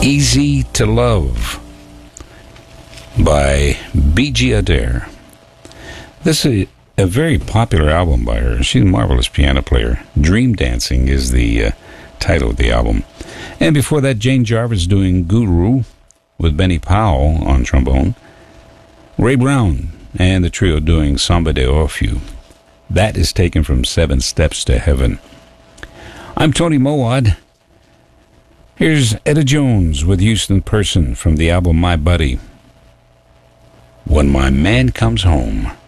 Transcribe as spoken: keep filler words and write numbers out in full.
Easy to Love by B.G. Adair. This is a, a very popular album by her. She's a marvelous piano player. Dream Dancing is the uh, title of the album. And before that, Jane Jarvis doing Guru with Benny Powell on trombone. Ray Brown and the trio doing Samba de Orfeo. That is taken from Seven Steps to Heaven. I'm Tony Mowad. Here's Etta Jones with Houston Person from the album My Buddy. When My Man Comes Home.